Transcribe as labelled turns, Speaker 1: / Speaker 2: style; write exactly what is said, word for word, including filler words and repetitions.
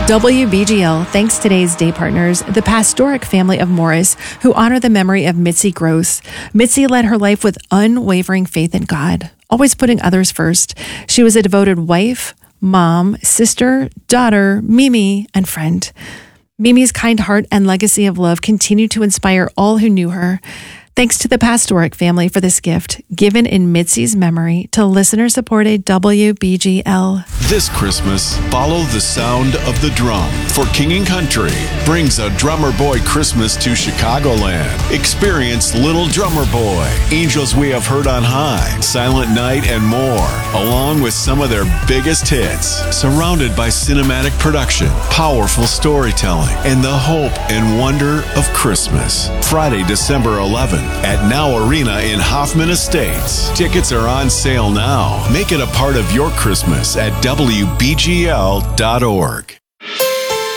Speaker 1: W B G L thanks today's day partners, the Pastoric family of Morris, who honor the memory of Mitzi Gross. Mitzi led her life with unwavering faith in God, always putting others first. She was a devoted wife, mom, sister, daughter, Mimi, and friend. Mimi's kind heart and legacy of love continue to inspire all who knew her. Thanks to the Pastoric family for this gift, given in Mitzi's memory to listener-supported W B G L.
Speaker 2: This Christmas, follow the sound of the drum, for King and Country brings a Drummer Boy Christmas to Chicagoland. Experience Little Drummer Boy, Angels We Have Heard on High, Silent Night, and more, along with some of their biggest hits. Surrounded by cinematic production, powerful storytelling, and the hope and wonder of Christmas. Friday, December eleventh, at Now Arena in Hoffman Estates. Tickets are on sale now. Make it a part of your Christmas at W B G L dot org.